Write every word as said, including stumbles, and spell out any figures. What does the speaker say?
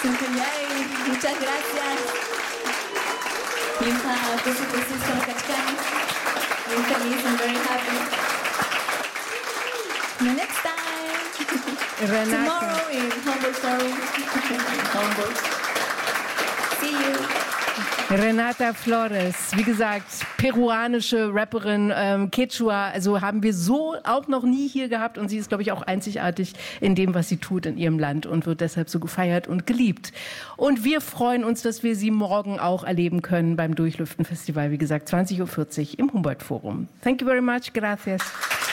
Super, yay. Muchas gracias. Limpa, por supuesto, con Kachkan. I'm feliz, I'm very happy. The next time. Renata. Tomorrow in Humboldt Forum. Humboldt. See you. Renata Flores, wie gesagt, peruanische Rapperin, ähm, Quechua, also haben wir so auch noch nie hier gehabt und sie ist, glaube ich, auch einzigartig in dem, was sie tut in ihrem Land und wird deshalb so gefeiert und geliebt. Und wir freuen uns, dass wir sie morgen auch erleben können beim Durchlüften Festival, wie gesagt, zwanzig Uhr vierzig im Humboldt Forum. Thank you very much, gracias.